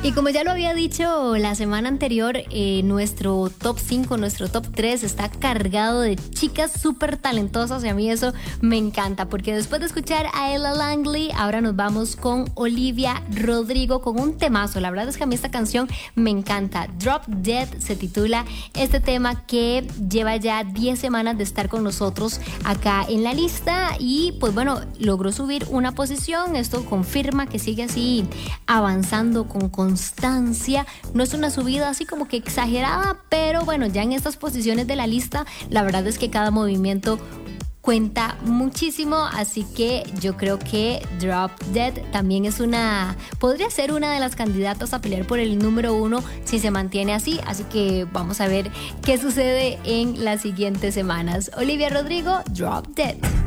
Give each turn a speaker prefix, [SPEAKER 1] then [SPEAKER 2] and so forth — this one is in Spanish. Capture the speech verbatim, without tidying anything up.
[SPEAKER 1] Y como ya lo había dicho la semana anterior, eh, nuestro top cinco, nuestro top tres está cargado de chicas súper talentosas y a mí eso me encanta, porque después de escuchar a Ella Langley, ahora nos vamos con Olivia Rodrigo con un temazo. La verdad es que a mí esta canción me encanta. Drop Dead se titula este tema, que lleva ya diez semanas de estar con nosotros acá en la lista y pues bueno, logró subir una posición. Esto confirma que sigue así avanzando con constancia. No es una subida así como que exagerada, pero bueno, ya en estas posiciones de la lista, la verdad es que cada movimiento cuenta muchísimo, así que yo creo que Drop Dead también es una, podría ser una de las candidatas a pelear por el número uno si se mantiene así, así que vamos a ver qué sucede en las siguientes semanas. Olivia Rodrigo, Drop Dead.